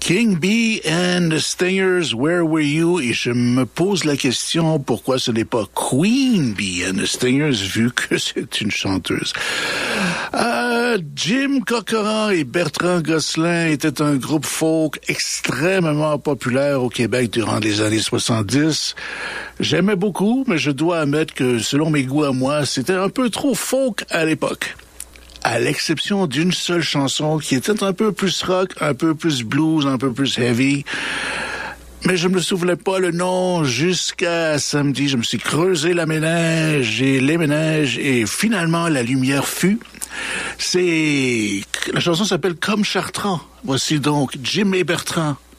King Bee and the Stingers, Where Were You? Et je me pose la question, pourquoi ce n'est pas Queen Bee and the Stingers, vu que c'est une chanteuse. Jim Corcoran et Bertrand Gosselin étaient un groupe folk extrêmement populaire au Québec durant les années 70. J'aimais beaucoup, mais je dois admettre que, selon mes goûts à moi, c'était un peu trop folk à l'époque. À l'exception d'une seule chanson qui était un peu plus rock, un peu plus blues, un peu plus heavy. Mais je me souvenais pas le nom jusqu'à samedi. Je me suis creusé les ménages et finalement la lumière fut. La chanson s'appelle Comme Chartrand. Voici donc Jim et Bertrand